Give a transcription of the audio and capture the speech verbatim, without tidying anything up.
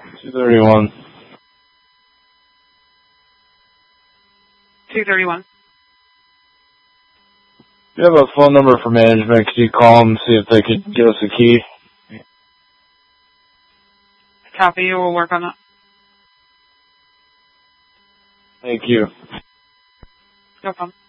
two thirty-one. two thirty-one. Do you have a phone number for management? Could you call them and see if they could give us a key? Copy. We'll work on that. Thank you. No problem.